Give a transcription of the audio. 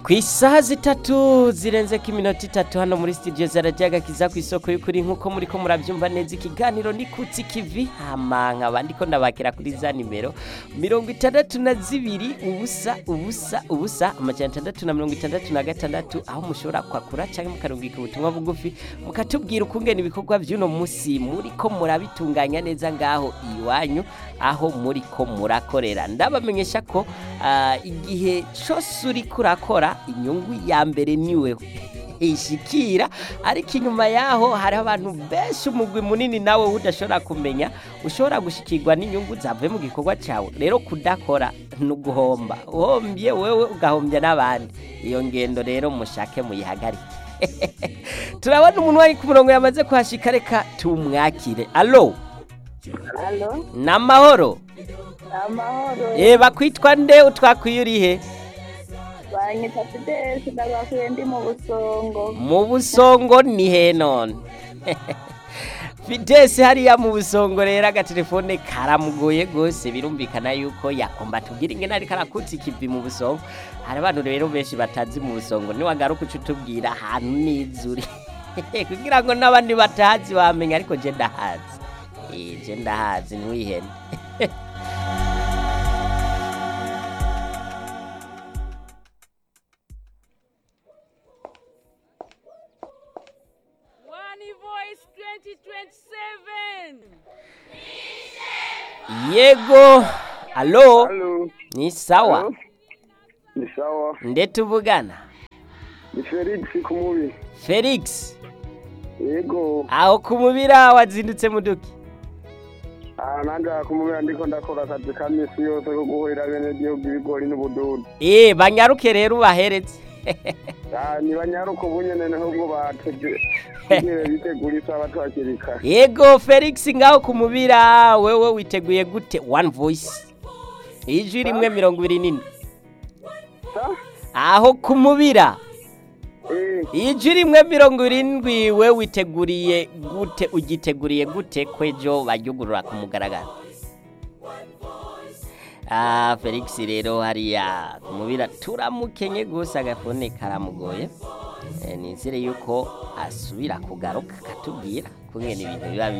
Kw'isaha zitatu zirenzeko iminota itatu hano muri studio zarajaga kiza kw'isoko y'ukuri nkuko muriko muravyumva neza ikiganiro ni kutsi kivi hama nkaba ndiko ndabakira kuri za nimero 62 ubusa amajana 666 aho mushobora kwakura canke mukarungika ubutumwa bugufi mukatubwira ukungene ibikorwa vy'uno musi muriko murabitunganya neza ngaho iwanyu aho muriko murakorera ndabamenyesha ko igihe cose uriko urakora inyungu ya mbere niwe ishikira ariko inyuma yaho hariho abantu benshi umugwi munini nawe udashobora kumenya ushobora gushikirwa n'inyungu zavuye mu gikorwa cawe rero kudakora nuguhomba uhombye wewe ugahombya n'abandi iyo ngendo rero mushake muyihagarike turabona umuntu wari ku murongo yamaze kuhashika reka tumwakire allo namahoro bakwitwa nde utwakwiye urihe Banyita Fidesi ndabakuye ndi mu Busongo. Mu Busongo ni he none? Fidesi hariya mu Busongo rero agatelefone karamugoye gose birumvikana yuko yakomba tubwira ingene ari karakutse ikivi mu Busongo. Hari abantu rero benshi batazi mu Busongo ni wagaruka ucutubwira ahantu nizuri. Kugira ngo n'abandi batazi bamenya ariko je ndahazi. Je ndahazi nwihene. Yego, allo, ni sawa? Hello. Ni sawa. Nde tuvugana? Ni Felix Kumubi. Felix, Yego. aho kumubira wazindutse muduki? Nanga kumubira ndiko ndakora akazi ka misi yose ko guhorera bene gihugu ibigori n'ubududu. Banyaruke rero ubahereze. Ni banyaruko bunyene neho ngo batege. Ngiye bitegura isaha twakirika. Yego Felix ngaho kumubira wewe witeguye gute one voice? Ijwi rimwe 24. Aho kumubira. Ijwi rimwe 70 we witeguriye gute ugiteguriye gute kwejo baryugurura ku mugaragaro? Felix rero hariya kumubira turamukenye gusa agafone karamugoye. Nizere yuko asubira kugaruka katubwira kungene ibintu biba